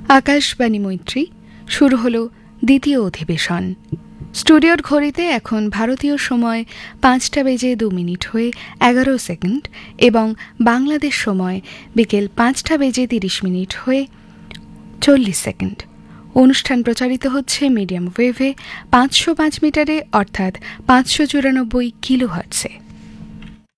আকাশবাণী মৈত্রী শুরু হলো দ্বিতীয় অধিবেশন। স্টুডিওর ঘড়িতে এখন ভারতীয় সময় 5:02 হয়ে 11 সেকেন্ড এবং বাংলাদেশ সময় বিকেল 5:30 হয়ে 40 সেকেন্ড। অনুষ্ঠান প্রচারিত হচ্ছে মিডিয়াম ওয়েভে 505 মিটারে অর্থাৎ 594 কিলোহার্টজে।